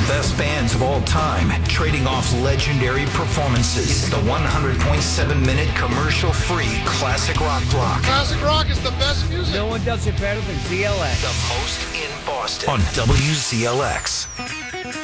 best bands of all time, trading off legendary performances. It's the 100.7-minute commercial-free classic rock block. Classic rock is the best music. No one does it better than ZLX. The most in Boston on WZLX.